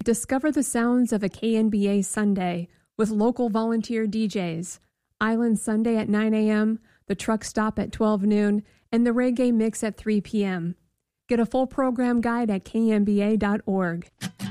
Discover the sounds of a KNBA Sunday with local volunteer DJs. Island Sunday at 9 a.m., the truck stop at 12 noon, and the reggae mix at 3 p.m. Get a full program guide at knba.org.